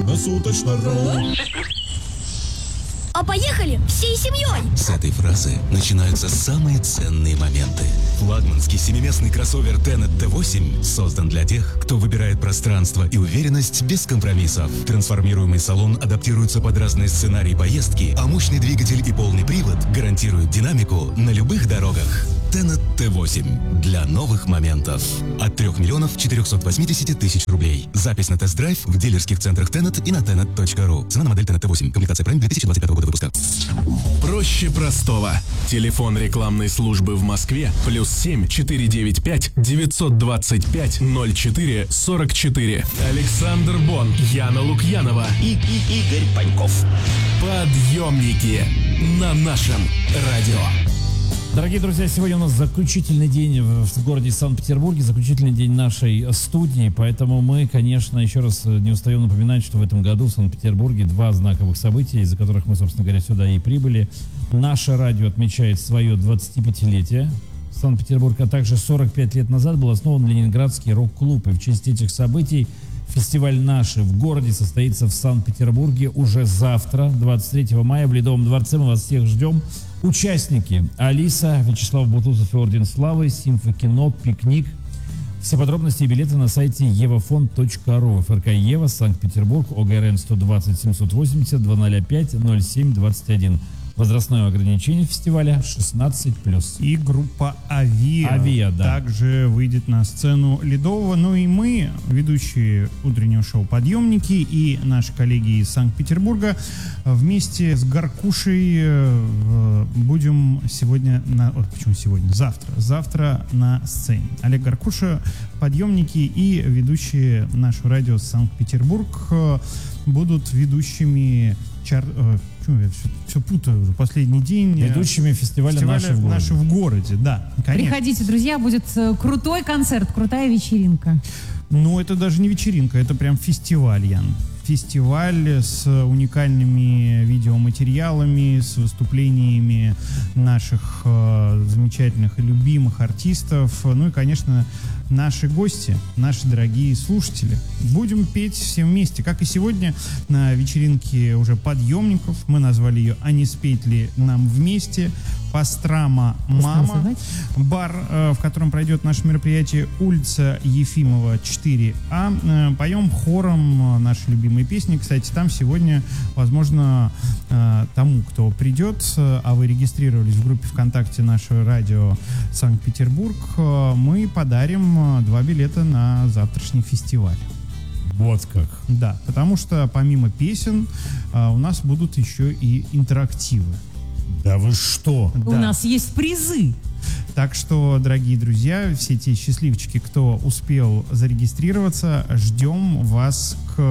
Круглосуточно-ру. А поехали всей семьей! С этой фразы начинаются самые ценные моменты. Флагманский семиместный кроссовер Tenet T8 создан для тех, кто выбирает пространство и уверенность без компромиссов. Трансформируемый салон адаптируется под разные сценарии поездки, а мощный двигатель и полный привод гарантируют динамику на любых дорогах. Tenet T8 для новых моментов. От 3 480 000 рублей. Запись на тест-драйв в дилерских центрах Tenet и на tenet.ru. Цена на модель Tenet T8. Комплектация Prime 2025 года выпуска. Проще простого. Телефон рекламной службы в Москве +7 495 925 04 44. Александр Бон, Яна Лукьянова И Игорь Паньков. Подъемники на нашем радио. Дорогие друзья, сегодня у нас заключительный день в городе Санкт-Петербурге, заключительный день нашей студии, поэтому мы, конечно, еще раз не устаем напоминать, что в этом году в Санкт-Петербурге два знаковых события, из-за которых мы, собственно говоря, сюда и прибыли. Наше радио отмечает свое 25-летие. Санкт-Петербург, а также 45 лет назад был основан Ленинградский рок-клуб, и в честь этих событий фестиваль «Наши» в городе состоится в Санкт-Петербурге уже завтра, 23 мая, в Ледовом дворце. Мы вас всех ждем. Участники: Алиса, Вячеслав Бутусов и Орден Славы, Симфокино, Пикник. Все подробности и билеты на сайте evafond.ru. ФРК Ева, Санкт-Петербург, ОГРН 120 780 205 07 21. Возрастное ограничение фестиваля 16+. И группа «Авиа» да. также выйдет на сцену Ледового. Ну и мы, ведущие утреннего шоу «Подъемники» и наши коллеги из Санкт-Петербурга, вместе с Гаркушей будем сегодня... Завтра на сцене. Олег Гаркуша, «Подъемники» и ведущие нашего радио «Санкт-Петербург» будут ведущими... Я все путаю уже последний день. Ведущими фестиваля «Наши в городе». Да, конечно. Приходите, друзья, будет крутой концерт, крутая вечеринка. Ну, это даже не вечеринка, это прям фестиваль, Ян. Фестиваль с уникальными видеоматериалами, с выступлениями наших замечательных и любимых артистов. Ну и, конечно, наши гости, наши дорогие слушатели. Будем петь все вместе, как и сегодня на вечеринке уже подъемников. Мы назвали ее «А не спеть ли нам вместе?». Пастрама «Мама». Бар, в котором пройдет наше мероприятие, улица Ефимова, 4А. Поем хором наши любимые песни. Кстати, там сегодня, возможно, тому, кто придет, а вы регистрировались в группе ВКонтакте нашего радио Санкт-Петербург, мы подарим 2 билета на завтрашний фестиваль. Вот как. Да, потому что помимо песен у нас будут еще и интерактивы. Да вы что? У нас есть призы. Так что, дорогие друзья, все те счастливчики, кто успел зарегистрироваться, ждем вас к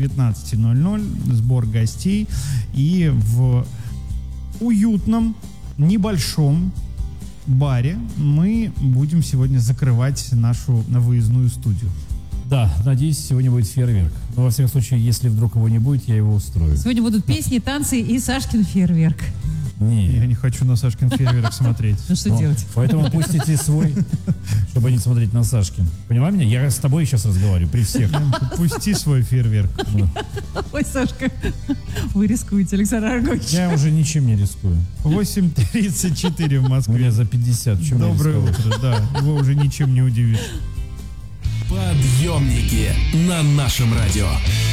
19:00, сбор гостей, и в уютном, небольшом баре мы будем сегодня закрывать нашу выездную студию. Да, надеюсь, сегодня будет фейерверк. Но, во всяком случае, если вдруг его не будет, я его устрою. Сегодня будут песни, танцы и Сашкин фейерверк. Я не хочу на Сашкин фейерверк смотреть. Ну что делать? Поэтому пустите свой, чтобы не смотреть на Сашкин. Понимаешь меня? Я с тобой сейчас разговариваю при всех. Пусти свой фейерверк. Ой, Сашка, вы рискуете, Александр Аргович. Я уже ничем не рискую. 8:34 в Москве. Мне за 50. Чем Доброе утро, да. Его уже ничем не удивишь. Подъемники на нашем радио.